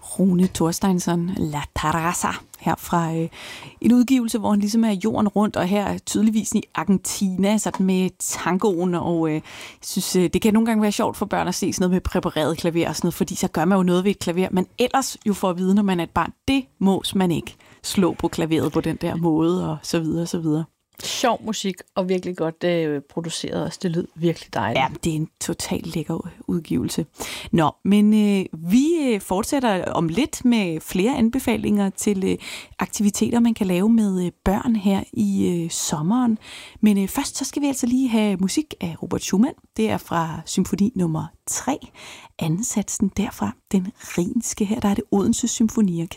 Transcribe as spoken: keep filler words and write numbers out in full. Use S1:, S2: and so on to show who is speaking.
S1: Rune Thorsteinsson, La Terraza, her fra øh, en udgivelse, hvor han ligesom er jorden rundt, og her tydeligvis i Argentina, sådan med tangoen, og øh, jeg synes, øh, det kan nogle gange være sjovt for børn at se sådan noget med præpareret klaver og sådan noget, fordi så gør man jo noget ved et klaver, men ellers jo får at vide, når man er et barn, det må man ikke slå på klaveret på den der måde, og så videre, og så videre.
S2: Sjov musik, og virkelig godt øh, produceret også. Det lyder virkelig dejligt.
S1: Ja, det er en totalt lækker udgivelse. Nå, men øh, vi fortsætter om lidt med flere anbefalinger til øh, aktiviteter, man kan lave med øh, børn her i øh, sommeren. Men øh, først så skal vi altså lige have musik af Robert Schumann. Det er fra symfoni nummer tre. Anden satsen derfra, den Rhinske. Her der er det Odense Symfoniorkester.